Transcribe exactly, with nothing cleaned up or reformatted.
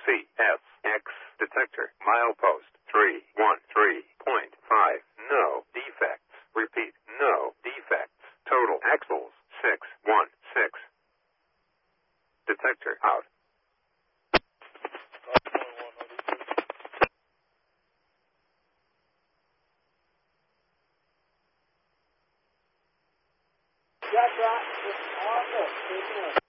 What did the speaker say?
C S X detector. Milepost three one three point five. No defects. Repeat. No defects. Total axles six one six. Detector out. That's right. It's awful.